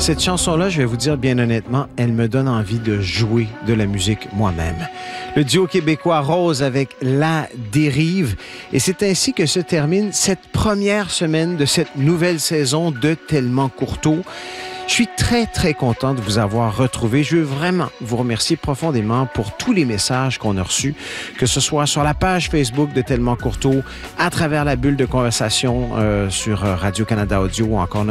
Cette chanson-là, je vais vous dire bien honnêtement, elle me donne envie de jouer de la musique moi-même. Le duo québécois Rose avec La Dérive. Et c'est ainsi que se termine cette première semaine de cette nouvelle saison de Tellement Courteau. Je suis très, très content de vous avoir retrouvé. Je veux vraiment vous remercier profondément pour tous les messages qu'on a reçus, que ce soit sur la page Facebook de Tellement Courteau, à travers la bulle de conversation sur Radio-Canada Audio ou encore